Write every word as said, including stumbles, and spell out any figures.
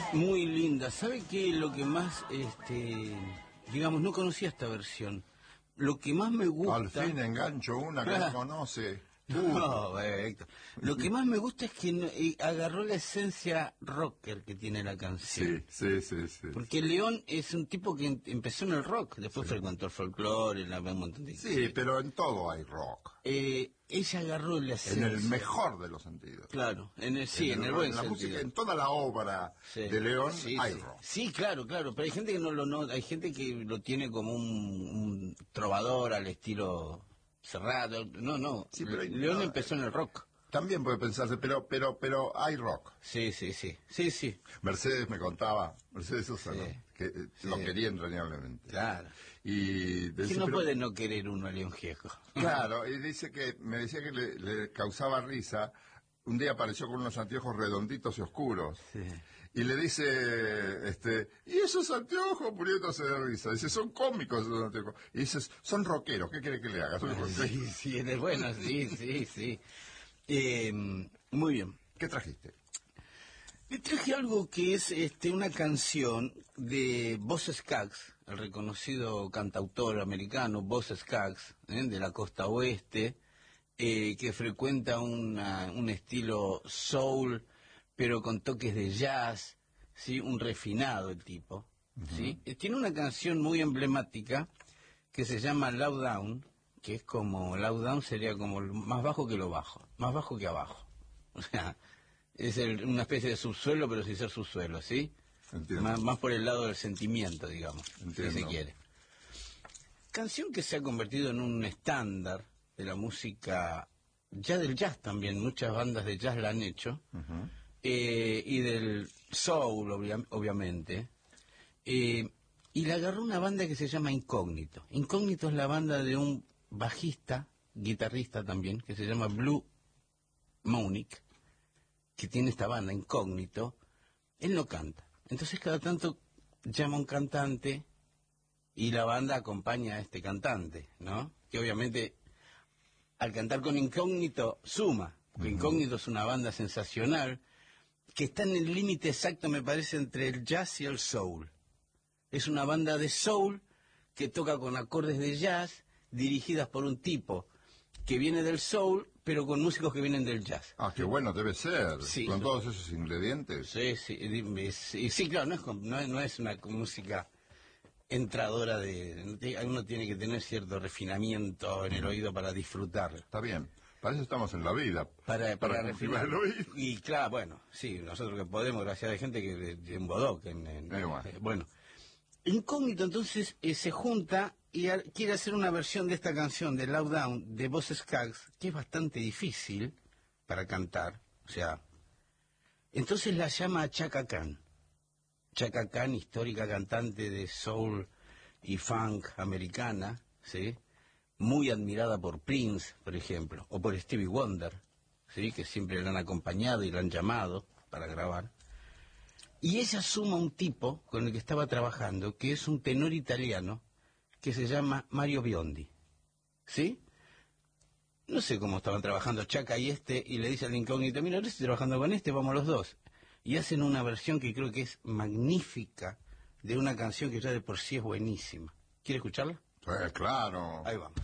Muy linda. ¿Sabe qué? Lo que más, este, digamos, no conocía esta versión. Lo que más me gusta... Al fin engancho una que no conoce. No, Héctor. Lo que más me gusta es que no- eh, agarró la esencia rocker que tiene la canción. Sí, sí, sí, sí. Porque León es un tipo que em- empezó en el rock, después frecuentó el folclore, la, un montón de... Sí, pero en todo hay rock. Eh, ella agarró la En esencia. el mejor de los sentidos. Claro, en el, sí, en el, buen en la sentido. música, en toda la obra Sí, de León sí, hay sí. rock. Sí, claro, claro, pero hay gente que no lo no, hay gente que lo tiene como un, un trovador al estilo Cerrado. No, no. Sí, pero hay- León no, empezó en el rock. También puede pensarse, pero pero pero hay rock. Sí, sí, sí, sí, sí. Mercedes me contaba, Mercedes Sosa, Sí, ¿no? que eh, sí. lo quería entrañablemente. Claro. Y Que decía, no pero- puede no querer uno a León Gieco. Claro, y dice que me decía que le, le causaba risa. Un día apareció con unos anteojos redonditos y oscuros. Sí. Y le dice, este, ¿y esos anteojos? Muriéndose de risa. Dice, son cómicos esos anteojos. Y dice, son rockeros, ¿qué quiere que le haga? Son rockeros. Sí, sí, es bueno, sí, sí, sí. Eh, muy bien. ¿Qué trajiste? Le traje algo que es este, una canción de Boz Scaggs, el reconocido cantautor americano Boz Scaggs, ¿eh? de la costa oeste, eh, que frecuenta una, un estilo soul, pero con toques de jazz, ¿sí? Un refinado el tipo. ¿Sí? Eh, Tiene una canción muy emblemática que se llama Low Down, que es como, Low Down sería como lo más bajo que lo bajo, más bajo que abajo. O sea, es el- una especie de subsuelo, pero sin ser subsuelo, ¿sí? Entiendo. Más, más por el lado del sentimiento, digamos, Entiendo. si se quiere. Canción que se ha convertido en un estándar de la música, ya del jazz también, muchas bandas de jazz la han hecho, Ujú. eh, y del soul, obvia- obviamente. Eh, y la agarró una banda que se llama Incógnito. Incógnito es la banda de un bajista, guitarrista también, que se llama Blue Monique, que tiene esta banda, Incógnito. Él no canta. Entonces cada tanto llama a un cantante y la banda acompaña a este cantante, ¿no? Que obviamente al cantar con Incógnito suma, porque Incógnito es una banda sensacional que está en el límite exacto, me parece, entre el jazz y el soul. Es una banda de soul que toca con acordes de jazz dirigidas por un tipo que viene del soul, pero con músicos que vienen del jazz. Ah, qué bueno debe ser. Sí. Con todos esos ingredientes. Sí, sí, y- sí, sí, claro, no es, com- no es, no es una música entradora de... de- Uno tiene que tener cierto refinamiento en el oído para disfrutarla. Está bien. Para eso estamos en la vida. Para, para, cultivar refinar. el oído. Y claro, bueno, sí, nosotros que podemos, gracias a gente que de- en Bodoc, en, en- Eh, bueno. eh, bueno. Incógnito entonces eh, se junta y a- quiere hacer una versión de esta canción de Low Down de Boz Scaggs, que es bastante difícil para cantar, o sea, entonces la llama a Chaka Khan. Chaka Khan, histórica cantante de soul y funk americana, ¿sí? Muy admirada por Prince, por ejemplo, o por Stevie Wonder, ¿sí? Que siempre la han acompañado y la han llamado para grabar. Y ella suma un tipo con el que estaba trabajando, que es un tenor italiano, que se llama Mario Biondi, ¿sí? No sé cómo estaban trabajando Chaka y este, y le dice al Incógnito, mira, ahora estoy trabajando con este, vamos los dos. Y hacen una versión que creo que es magnífica, de una canción que ya de por sí es buenísima. ¿Quiere escucharla? Eh, claro. Ahí vamos.